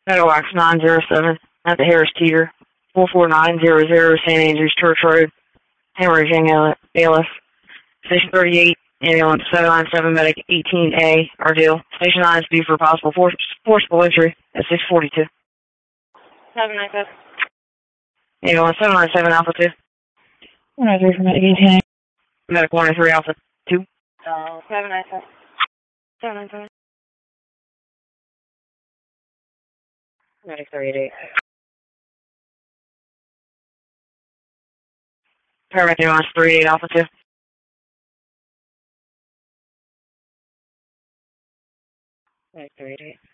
Meadowlark 907 at the Harris Teeter, 44900 St. Andrews Church Road, hemorrhaging ALS. Station 38, ambulance 797 medic 18A, Ardell. Station 9 is due for possible forcible entry at 642. 797. Ambulance 797 Alpha 2. 103 for medic 18A. Medic 103 Alpha 2. 797. 797. Medic 38. Paramedic ambulance 38 Alpha 2. Medic 38.